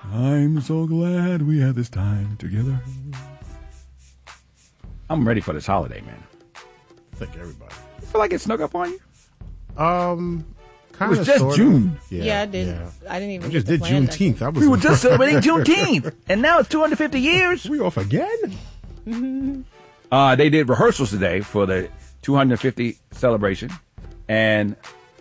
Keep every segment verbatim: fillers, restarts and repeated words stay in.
I'm so glad we had this time together. I'm ready for this holiday, man. I think everybody. You feel like it snuck up on you? Um, kind It of. was just June. Yeah, Yeah, I didn't. yeah. I didn't even. We just get to did plan that. Juneteenth. I was. We were just celebrating Juneteenth, and now it's two hundred fifty years. We off again? Mm-hmm. Uh, they did rehearsals today for the two hundred fifty celebration, and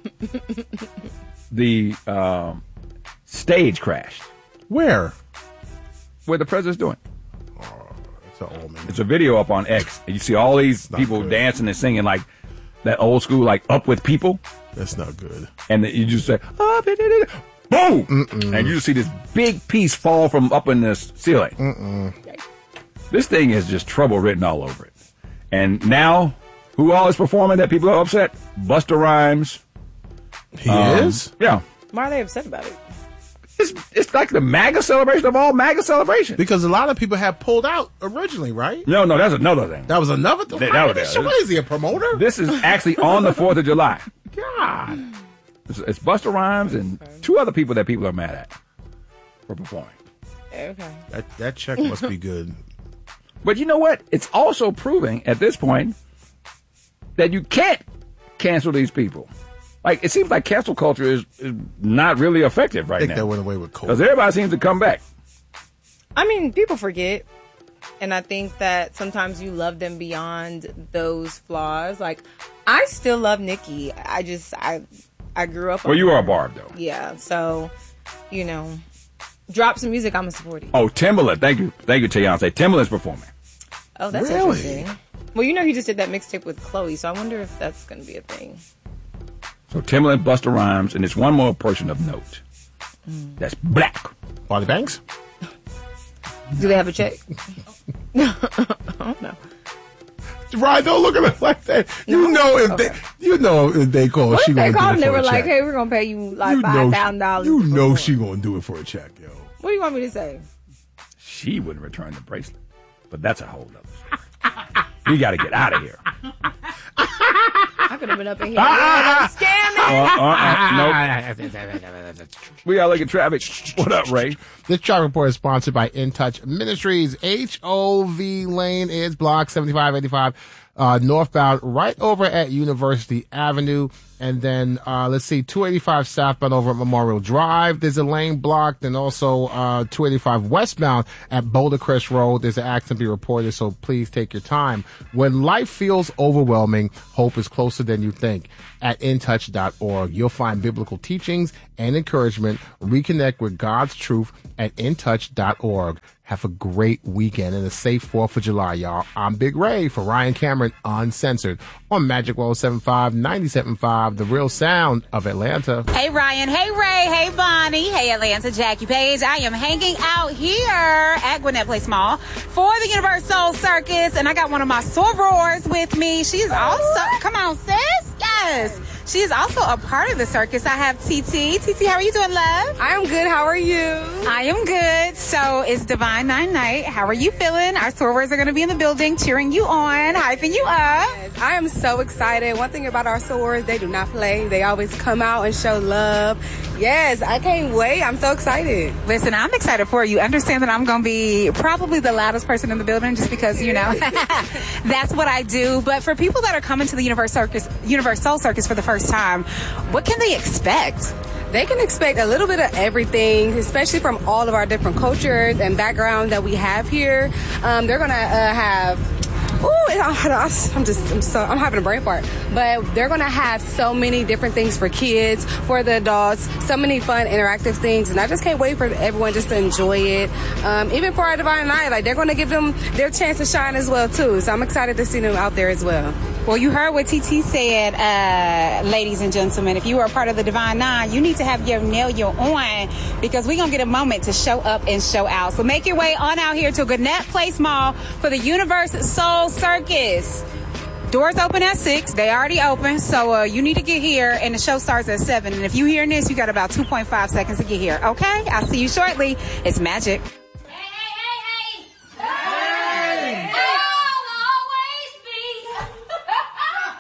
the um, stage crashed. Where? Where the president's doing. It's an old man. It's a video up on X, and you see all these Not people good. dancing and singing like that old school, like Up With People, That's not good. and then you just say, "Up it, it, it," boom, Mm-mm. and you just see this big piece fall from up in the ceiling. Mm-mm. This thing is just trouble written all over it. And now, who all is performing that people are upset? Busta Rhymes. He Um, is? Yeah. Why are they upset about it? It's, it's like the MAGA celebration of all MAGA celebrations. Because a lot of people have pulled out originally, right? No, no, that's another thing. That was another thing. That- that was- What is he, a promoter? This is actually on the fourth of July. God. It's, it's Busta Rhymes and two other people that people are mad at for performing. Okay. That, that check must be good. But you know what? It's also proving at this point that you can't cancel these people. Like, it seems like cancel culture is, is not really effective I right think that now. went away with Because COVID. everybody seems to come back. I mean, people forget, and I think that sometimes you love them beyond those flaws. Like, I still love Nicki. I just, I, I grew up. Well, on you her. are a Barb, though. Yeah, so, you know, drop some music, I'm gonna support it. Oh, Timbaland. Thank you. Thank you, Teyonce. Timbaland's performing. Oh, that's Really? interesting. Well, you know, he just did that mixtape with Chloe, so I wonder if that's gonna be a thing. So Timbaland, Busta Rhymes, and there's one more person of note. That's black. Body Banks? Do they have a check? I don't know. Right, don't look at it like that. You know if Okay. they, you know if they call, What she if they gonna called do and it they for were a like, check. "Hey, we're gonna pay you like You know five she- thousand dollars"? You know she gonna do it for a check, yo. What do you want me to say? She wouldn't return the bracelet. But that's a whole other story. We got to get out of here. I could have been up in here. Yeah, I'm scamming. Uh, uh, uh, nope. We got to look at traffic. What up, Ray? This traffic report is sponsored by In Touch Ministries. H O V Lane is block seventy-five eighty-five uh, northbound right over at University Avenue. And then, uh, let's see, two eighty-five southbound over at Memorial Drive. There's a lane blocked, and also, uh, two eighty-five westbound at Boulder Crest Road. There's an accident to be reported, so please take your time. When life feels overwhelming, hope is closer than you think. At in touch dot org, you'll find biblical teachings and encouragement. Reconnect with God's truth at in touch dot org. Have a great weekend and a safe fourth of July, y'all. I'm Big Ray for Ryan Cameron Uncensored on Magic one oh seven point five, ninety-seven point five, the real sound of Atlanta. Hey Ryan, hey Ray, hey Bonnie, hey Atlanta, Jackie Page. I am hanging out here at Gwinnett Place Mall for the Universal Circus, and I got one of my sorors with me. She's also, come on sis, yes. She is also a part of the circus. I have T T. T T, how are you doing, love? I am good. How are you? I am good. So it's Divine Nine Night. How are you feeling? Our sorors are going to be in the building cheering you on, hyping you up. Yes, I am so excited. One thing about our sorors, they do not play. They always come out and show love. Yes, I can't wait. I'm so excited. Listen, I'm excited for you. Understand that I'm going to be probably the loudest person in the building just because, you know, that's what I do. But for people that are coming to the Universal Circus, Universal Circus for the first time, what can they expect? They can expect a little bit of everything, especially from all of our different cultures and backgrounds that we have here. Um, they're going to uh, have... Ooh, I'm just, I'm so, I'm having a brain fart. But they're going to have so many different things for kids, for the adults, so many fun, interactive things. And I just can't wait for everyone just to enjoy it. Um, even for our Divine Night, like, they're going to give them their chance to shine as well, too. So I'm excited to see them out there as well. Well, you heard what T T said, uh, ladies and gentlemen. If you are a part of the Divine Nine, you need to have your nail your on because we're going to get a moment to show up and show out. So make your way on out here to Gwinnett Place Mall for the Universal Circus. Doors open at six. They already open. So uh, you need to get here, and the show starts at seven. And if you're hearing this, you got about two point five seconds to get here. Okay? I'll see you shortly. It's Magic.